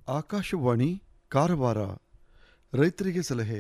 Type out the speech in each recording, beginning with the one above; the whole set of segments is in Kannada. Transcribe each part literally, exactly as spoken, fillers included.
ಆಕಾಶವಾಣಿ ಕಾರವಾರ ರೈತರಿಗೆ ಸಲಹೆ.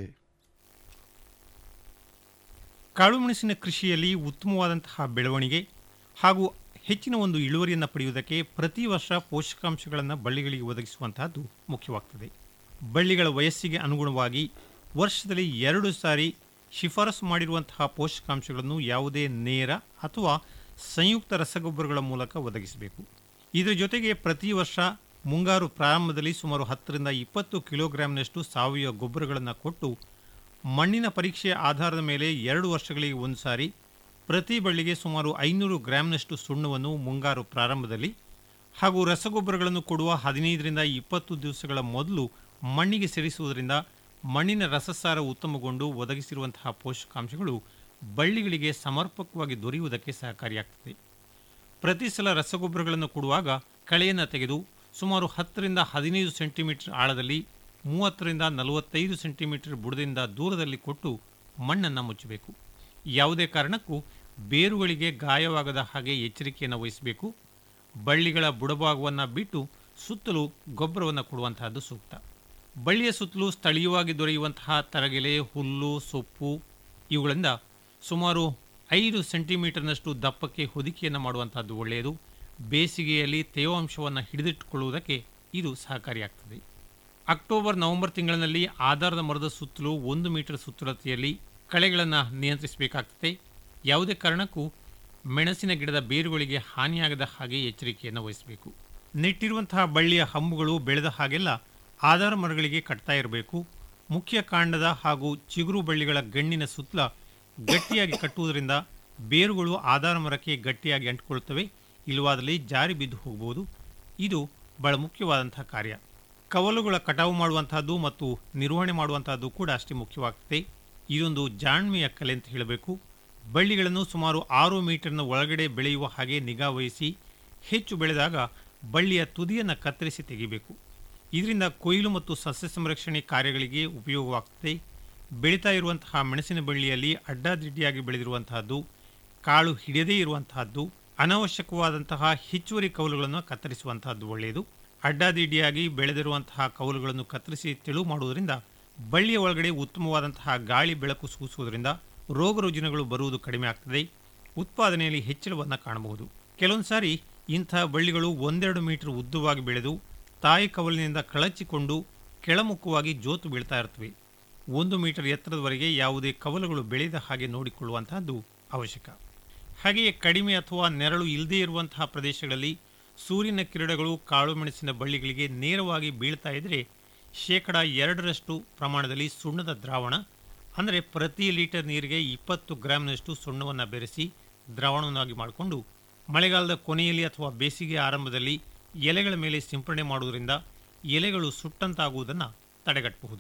ಕಾಳುಮೆಣಸಿನ ಕೃಷಿಯಲ್ಲಿ ಉತ್ತಮವಾದಂತಹ ಬೆಳವಣಿಗೆ ಹಾಗೂ ಹೆಚ್ಚಿನ ಒಂದು ಇಳುವರಿಯನ್ನು ಪಡೆಯುವುದಕ್ಕೆ ಪ್ರತಿ ವರ್ಷ ಪೋಷಕಾಂಶಗಳನ್ನು ಬಳ್ಳಿಗಳಿಗೆ ಒದಗಿಸುವಂತಹದ್ದು ಮುಖ್ಯವಾಗ್ತದೆ. ಬಳ್ಳಿಗಳ ವಯಸ್ಸಿಗೆ ಅನುಗುಣವಾಗಿ ವರ್ಷದಲ್ಲಿ ಎರಡು ಸಾರಿ ಶಿಫಾರಸು ಮಾಡಿರುವಂತಹ ಪೋಷಕಾಂಶಗಳನ್ನು ಯಾವುದೇ ನೇರ ಅಥವಾ ಸಂಯುಕ್ತ ರಸಗೊಬ್ಬರಗಳ ಮೂಲಕ ಒದಗಿಸಬೇಕು. ಇದರ ಜೊತೆಗೆ ಪ್ರತಿ ವರ್ಷ ಮುಂಗಾರು ಪ್ರಾರಂಭದಲ್ಲಿ ಸುಮಾರು ಹತ್ತರಿಂದ ಇಪ್ಪತ್ತು ಕಿಲೋಗ್ರಾಂನಷ್ಟು ಸಾವಯವ ಗೊಬ್ಬರಗಳನ್ನು ಕೊಟ್ಟು ಮಣ್ಣಿನ ಪರೀಕ್ಷೆಯ ಆಧಾರದ ಮೇಲೆ ಎರಡು ವರ್ಷಗಳಿಗೆ ಒಂದು ಸಾರಿ ಪ್ರತಿ ಬಳ್ಳಿಗೆ ಸುಮಾರು ಐನೂರು ಗ್ರಾಂನಷ್ಟು ಸುಣ್ಣವನ್ನು ಮುಂಗಾರು ಪ್ರಾರಂಭದಲ್ಲಿ ಹಾಗೂ ರಸಗೊಬ್ಬರಗಳನ್ನು ಕೊಡುವ ಹದಿನೈದರಿಂದ ಇಪ್ಪತ್ತು ದಿವಸಗಳ ಮೊದಲು ಮಣ್ಣಿಗೆ ಸೇರಿಸುವುದರಿಂದ ಮಣ್ಣಿನ ರಸಸಾರ ಉತ್ತಮಗೊಂಡು ಒದಗಿಸಿರುವಂತಹ ಪೋಷಕಾಂಶಗಳು ಬಳ್ಳಿಗಳಿಗೆ ಸಮರ್ಪಕವಾಗಿ ದೊರೆಯುವುದಕ್ಕೆ ಸಹಕಾರಿಯಾಗ್ತದೆ. ಪ್ರತಿ ಸಲ ರಸಗೊಬ್ಬರಗಳನ್ನು ಕೊಡುವಾಗ ಕಳೆಯನ್ನು ತೆಗೆದು ಸುಮಾರು ಹತ್ತರಿಂದ ಹದಿನೈದು ಸೆಂಟಿಮೀಟರ್ ಆಳದಲ್ಲಿ ಮೂವತ್ತರಿಂದ ನಲವತ್ತೈದು ಸೆಂಟಿಮೀಟರ್ ಬುಡದಿಂದ ದೂರದಲ್ಲಿ ಕೊಟ್ಟು ಮಣ್ಣನ್ನು ಮುಚ್ಚಬೇಕು. ಯಾವುದೇ ಕಾರಣಕ್ಕೂ ಬೇರುಗಳಿಗೆ ಗಾಯವಾಗದ ಹಾಗೆ ಎಚ್ಚರಿಕೆಯನ್ನು ವಹಿಸಬೇಕು. ಬಳ್ಳಿಗಳ ಬುಡಭಾಗವನ್ನು ಬಿಟ್ಟು ಸುತ್ತಲೂ ಗೊಬ್ಬರವನ್ನು ಕೊಡುವಂತಹದ್ದು ಸೂಕ್ತ. ಬಳ್ಳಿಯ ಸುತ್ತಲೂ ಸ್ಥಳೀಯವಾಗಿ ದೊರೆಯುವಂತಹ ತರಗೆಲೆ, ಹುಲ್ಲು, ಸೊಪ್ಪು ಇವುಗಳಿಂದ ಸುಮಾರು ಐದು ಸೆಂಟಿಮೀಟರ್ನಷ್ಟು ದಪ್ಪಕ್ಕೆ ಹೊದಿಕೆಯನ್ನು ಮಾಡುವಂತಹದ್ದು ಒಳ್ಳೆಯದು. ಬೇಸಿಗೆಯಲ್ಲಿ ತೇವಾಂಶವನ್ನು ಹಿಡಿದಿಟ್ಟುಕೊಳ್ಳುವುದಕ್ಕೆ ಇದು ಸಹಕಾರಿಯಾಗ್ತದೆ. ಅಕ್ಟೋಬರ್ ನವೆಂಬರ್ ತಿಂಗಳಿನಲ್ಲಿ ಆಧಾರದ ಮರದ ಸುತ್ತಲೂ ಒಂದು ಮೀಟರ್ ಸುತ್ತಳತೆಯಲ್ಲಿ ಕಳೆಗಳನ್ನು ನಿಯಂತ್ರಿಸಬೇಕಾಗ್ತದೆ. ಯಾವುದೇ ಕಾರಣಕ್ಕೂ ಮೆಣಸಿನ ಗಿಡದ ಬೇರುಗಳಿಗೆ ಹಾನಿಯಾಗದ ಹಾಗೆ ಎಚ್ಚರಿಕೆಯನ್ನು ವಹಿಸಬೇಕು. ನೆಟ್ಟಿರುವಂತಹ ಬಳ್ಳಿಯ ಹಂಬುಗಳು ಬೆಳೆದ ಹಾಗೆಲ್ಲ ಆಧಾರ ಮರಗಳಿಗೆ ಕಟ್ತಾ ಇರಬೇಕು. ಮುಖ್ಯ ಕಾಂಡದ ಹಾಗೂ ಚಿಗುರು ಬಳ್ಳಿಗಳ ಗಣ್ಣಿನ ಸುತ್ತಲ ಗಟ್ಟಿಯಾಗಿ ಕಟ್ಟುವುದರಿಂದ ಬೇರುಗಳು ಆಧಾರ ಮರಕ್ಕೆ ಗಟ್ಟಿಯಾಗಿ ಅಂಟಿಕೊಳ್ಳುತ್ತವೆ. ಇಲ್ಲವಾದಲ್ಲಿ ಜಾರಿ ಬಿದ್ದು ಹೋಗಬಹುದು. ಇದು ಬಹಳ ಮುಖ್ಯವಾದಂತಹ ಕಾರ್ಯ. ಕವಲುಗಳ ಕಟಾವು ಮಾಡುವಂತಹದ್ದು ಮತ್ತು ನಿರ್ವಹಣೆ ಮಾಡುವಂತಹದ್ದು ಕೂಡ ಅಷ್ಟೇ ಮುಖ್ಯವಾಗ್ತದೆ. ಇದೊಂದು ಜಾಣ್ಮೆಯ ಕಲೆ ಅಂತ ಹೇಳಬೇಕು. ಬಳ್ಳಿಗಳನ್ನು ಸುಮಾರು ಆರು ಮೀಟರ್ನ ಒಳಗಡೆ ಬೆಳೆಯುವ ಹಾಗೆ ನಿಗಾ ವಹಿಸಿ ಹೆಚ್ಚು ಬೆಳೆದಾಗ ಬಳ್ಳಿಯ ತುದಿಯನ್ನು ಕತ್ತರಿಸಿ ತೆಗೆಯಬೇಕು. ಇದರಿಂದ ಕೊಯ್ಲು ಮತ್ತು ಸಸ್ಯ ಸಂರಕ್ಷಣೆ ಕಾರ್ಯಗಳಿಗೆ ಉಪಯೋಗವಾಗ್ತದೆ. ಬೆಳೀತಾ ಇರುವಂತಹ ಮೆಣಸಿನ ಬಳ್ಳಿಯಲ್ಲಿ ಅಡ್ಡಾದಿಡ್ಡಿಯಾಗಿ ಬೆಳೆದಿರುವಂತಹದ್ದು, ಕಾಳು ಹಿಡಿಯದೇ ಇರುವಂತಹದ್ದು, ಅನಾವಶ್ಯಕವಾದಂತಹ ಹೆಚ್ಚುವರಿ ಕೌಲುಗಳನ್ನು ಕತ್ತರಿಸುವಂತಹದ್ದು ಒಳ್ಳೆಯದು. ಅಡ್ಡಾದಿಡ್ಡಿಯಾಗಿ ಬೆಳೆದಿರುವಂತಹ ಕೌಲುಗಳನ್ನು ಕತ್ತರಿಸಿ ತೆಳು ಮಾಡುವುದರಿಂದ ಬಳ್ಳಿಯ ಒಳಗಡೆ ಉತ್ತಮವಾದಂತಹ ಗಾಳಿ ಬೆಳಕು ಸೂಸುವುದರಿಂದ ರೋಗ ರುಜಿನಗಳು ಬರುವುದು ಕಡಿಮೆ ಆಗ್ತದೆ. ಉತ್ಪಾದನೆಯಲ್ಲಿ ಹೆಚ್ಚಳವನ್ನು ಕಾಣಬಹುದು. ಕೆಲವೊಂದು ಸಾರಿ ಇಂತಹ ಬಳ್ಳಿಗಳು ಒಂದೆರಡು ಮೀಟರ್ ಉದ್ದವಾಗಿ ಬೆಳೆದು ತಾಯಿ ಕವಲಿನಿಂದ ಕಳಚಿಕೊಂಡು ಕೆಳಮುಖವಾಗಿ ಜೋತು ಬೀಳ್ತಾ ಇರ್ತವೆ. ಒಂದು ಮೀಟರ್ ಎತ್ತರದವರೆಗೆ ಯಾವುದೇ ಕವಲುಗಳು ಬೆಳೆದ ಹಾಗೆ ನೋಡಿಕೊಳ್ಳುವಂತಹದ್ದು ಅವಶ್ಯಕ. ಹಾಗೆಯೇ ಕಡಿಮೆ ಅಥವಾ ನೆರಳು ಇಲ್ಲದೇ ಇರುವಂತಹ ಪ್ರದೇಶಗಳಲ್ಲಿ ಸೂರ್ಯನ ಕಿರಣಗಳು ಕಾಳು ಮೆಣಸಿನ ಬಳ್ಳಿಗಳಿಗೆ ನೇರವಾಗಿ ಬೀಳ್ತಾ ಇದ್ದರೆ ಶೇಕಡ ಎರಡರಷ್ಟು ಪ್ರಮಾಣದಲ್ಲಿ ಸುಣ್ಣದ ದ್ರಾವಣ, ಅಂದರೆ ಪ್ರತಿ ಲೀಟರ್ ನೀರಿಗೆ ಇಪ್ಪತ್ತು ಗ್ರಾಂನಷ್ಟು ಸುಣ್ಣವನ್ನು ಬೆರೆಸಿ ದ್ರಾವಣವನ್ನಾಗಿ ಮಾಡಿಕೊಂಡು ಮಳೆಗಾಲದ ಕೊನೆಯಲ್ಲಿ ಅಥವಾ ಬೇಸಿಗೆ ಆರಂಭದಲ್ಲಿ ಎಲೆಗಳ ಮೇಲೆ ಸಿಂಪಡಣೆ ಮಾಡುವುದರಿಂದ ಎಲೆಗಳು ಸುಟ್ಟಂತಾಗುವುದನ್ನು ತಡೆಗಟ್ಟಬಹುದು.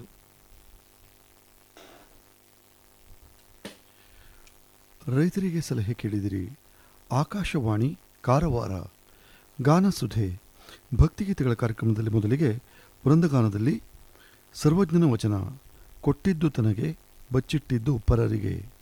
ರೈತರಿಗೆ ಸಲಹೆ ಕೇಳಿದಿರಿ. ಆಕಾಶವಾಣಿ ಕಾರವಾರ ಗಾನಸುಧೆ ಭಕ್ತಿಗೀತೆಗಳ ಕಾರ್ಯಕ್ರಮದಲ್ಲಿ ಮೊದಲಿಗೆ ವೃಂದಗಾನದಲ್ಲಿ ಸರ್ವಜ್ಞನ ವಚನ. ಕೊಟ್ಟಿದ್ದು ತನಗೆ ಬಚ್ಚಿಟ್ಟಿದ್ದು ಪರರಿಗೆ.